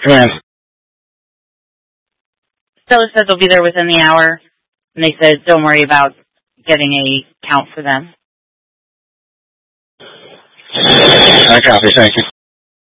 Come in. Stella said they'll be there within the hour, and they said don't worry about getting a count for them. I copy, thank you.